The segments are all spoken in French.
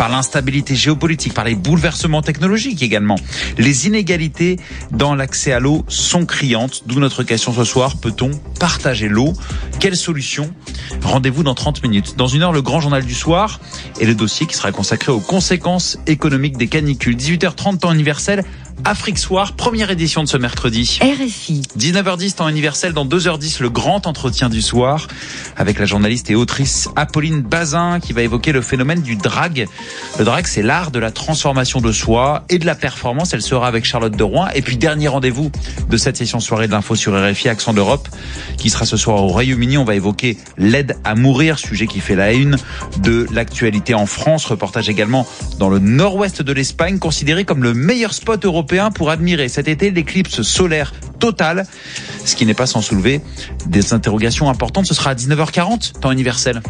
par l'instabilité géopolitique, par les bouleversements technologiques également. Les inégalités dans l'accès à l'eau sont criantes, d'où notre question ce soir, peut-on partager l'eau ? Quelle solution ? Rendez-vous dans 30 minutes. Dans une heure, le grand journal du soir et le dossier qui sera consacré aux conséquences économiques des canicules. 18h30 temps universel, Afrique Soir, première édition de ce mercredi. RFI. 19h10 temps universel, dans 2h10 le grand entretien du soir avec la journaliste et autrice Apolline Bazin qui va évoquer le phénomène du drag. Le drag, c'est l'art de la transformation de soi et de la performance. Elle sera avec Charlotte de Rouen. Et puis dernier rendez-vous de cette session soirée de l'info sur RFI, Accent d'Europe, qui sera ce soir au Royaume-Uni. On va évoquer l'aide à mourir, sujet qui fait la une de l'actualité en France. Reportage également dans le nord-ouest de l'Espagne, considéré comme le meilleur spot européen pour admirer cet été l'éclipse solaire totale, ce qui n'est pas sans soulever des interrogations importantes. Ce sera à 19h40, temps universel.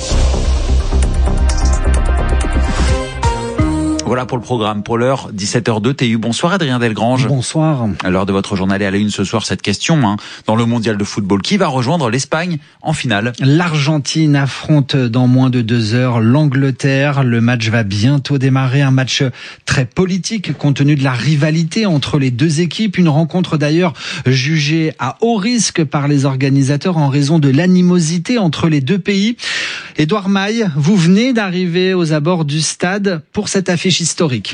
Voilà pour le programme. Pour l'heure, 17h02, TU. Bonsoir Adrien Delgrange. Bonsoir. À l'heure de votre journal et à la une ce soir, cette question, dans le mondial de football, qui va rejoindre l'Espagne en finale ? L'Argentine affronte dans moins de 2 heures l'Angleterre. Le match va bientôt démarrer. Un match très politique compte tenu de la rivalité entre les deux équipes. Une rencontre d'ailleurs jugée à haut risque par les organisateurs en raison de l'animosité entre les deux pays. Édouard Maille, vous venez d'arriver aux abords du stade pour cette affiche historique.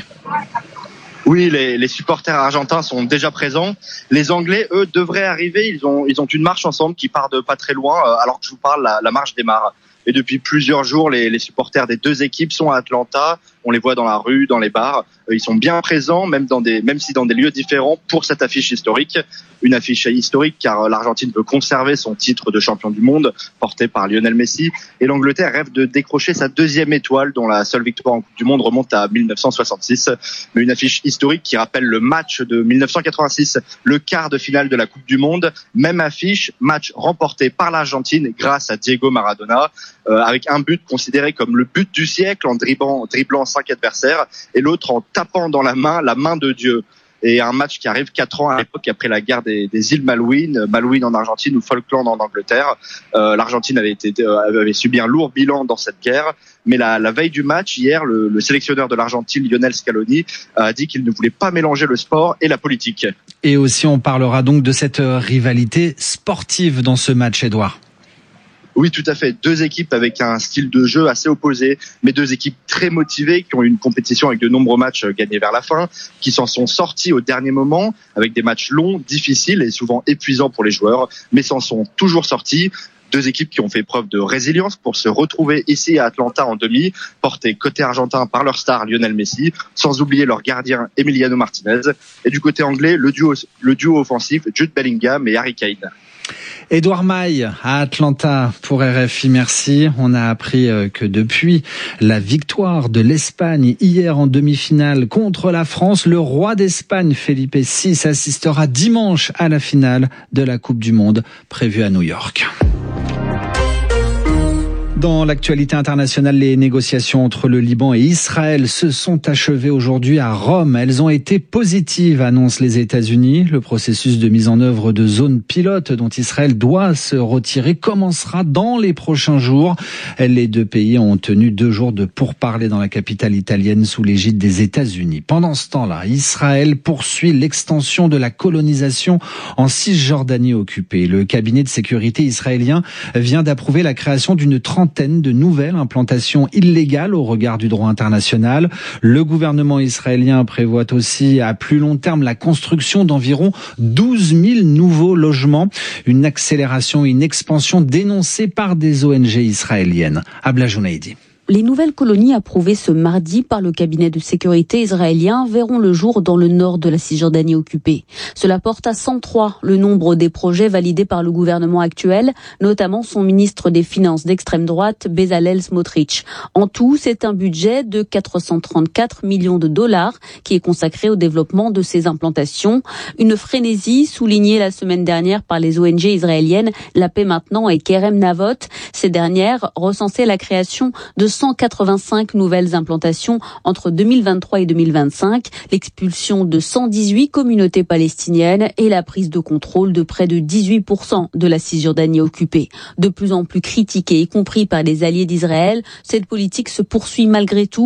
Oui, les supporters argentins sont déjà présents. Les Anglais, eux, devraient arriver. Ils ont une marche ensemble qui part de pas très loin, alors que je vous parle, la marche démarre. Et depuis plusieurs jours, les supporters des deux équipes sont à Atlanta. On les voit dans la rue, dans les bars. Ils sont bien présents, même si dans des lieux différents, pour cette affiche historique. Une affiche historique car l'Argentine veut conserver son titre de champion du monde, porté par Lionel Messi. Et l'Angleterre rêve de décrocher sa 2e étoile, dont la seule victoire en Coupe du Monde remonte à 1966. Mais une affiche historique qui rappelle le match de 1986, le quart de finale de la Coupe du Monde. Même affiche, match remporté par l'Argentine grâce à Diego Maradona, avec un but considéré comme le but du siècle en dribblant 5 adversaires et l'autre en tapant dans la main de Dieu. Et un match qui arrive 4 ans à l'époque après la guerre des îles Malouines en Argentine ou Falkland en Angleterre. L'Argentine avait subi un lourd bilan dans cette guerre, mais la veille du match, hier, le sélectionneur de l'Argentine, Lionel Scaloni, a dit qu'il ne voulait pas mélanger le sport et la politique. Et aussi, on parlera donc de cette rivalité sportive dans ce match, Édouard. Oui, tout à fait. 2 équipes avec un style de jeu assez opposé, mais 2 équipes très motivées qui ont eu une compétition avec de nombreux matchs gagnés vers la fin, qui s'en sont sortis au dernier moment avec des matchs longs, difficiles et souvent épuisants pour les joueurs, mais s'en sont toujours sortis. 2 équipes qui ont fait preuve de résilience pour se retrouver ici à Atlanta en demi, portées côté argentin par leur star Lionel Messi, sans oublier leur gardien Emiliano Martinez, et du côté anglais, le duo offensif Jude Bellingham et Harry Kane. Édouard Maille à Atlanta pour RFI, merci. On a appris que depuis la victoire de l'Espagne hier en demi-finale contre la France, le roi d'Espagne, Felipe VI, assistera dimanche à la finale de la Coupe du Monde prévue à New York. Dans l'actualité internationale, les négociations entre le Liban et Israël se sont achevées aujourd'hui à Rome. Elles ont été positives, annoncent les États-Unis. Le processus de mise en œuvre de zones pilotes dont Israël doit se retirer commencera dans les prochains jours. Les deux pays ont tenu 2 jours de pourparlers dans la capitale italienne sous l'égide des États-Unis. Pendant ce temps-là, Israël poursuit l'extension de la colonisation en Cisjordanie occupée. Le cabinet de sécurité israélien vient d'approuver la création d'une 30 de nouvelles implantations illégales au regard du droit international. Le gouvernement israélien prévoit aussi à plus long terme la construction d'environ 12 000 nouveaux logements. Une accélération et une expansion dénoncées par des ONG israéliennes. Abla Jounaidi. Les nouvelles colonies approuvées ce mardi par le cabinet de sécurité israélien verront le jour dans le nord de la Cisjordanie occupée. Cela porte à 103 le nombre des projets validés par le gouvernement actuel, notamment son ministre des Finances d'extrême droite, Bezalel Smotrich. En tout, c'est un budget de 434 millions de dollars qui est consacré au développement de ces implantations. Une frénésie soulignée la semaine dernière par les ONG israéliennes La Paix Maintenant et Kerem Navot. Ces dernières recensaient la création de 185 nouvelles implantations entre 2023 et 2025, l'expulsion de 118 communautés palestiniennes et la prise de contrôle de près de 18% de la Cisjordanie occupée. De plus en plus critiquée, y compris par les alliés d'Israël, cette politique se poursuit malgré tout